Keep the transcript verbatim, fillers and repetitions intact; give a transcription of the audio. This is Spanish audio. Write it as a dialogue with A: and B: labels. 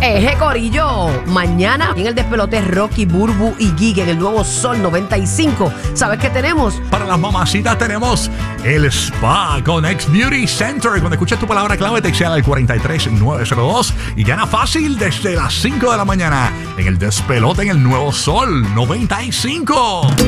A: Eje Corillo, mañana en el despelote Rocky, Burbu y Giga en el nuevo Sol noventa y cinco. ¿Sabes qué tenemos?
B: Para las mamacitas tenemos el spa con X Beauty Center. Cuando escuches tu palabra clave, textea al cuatro tres nueve cero dos y gana fácil desde las cinco de la mañana en el despelote en el nuevo Sol noventa y cinco.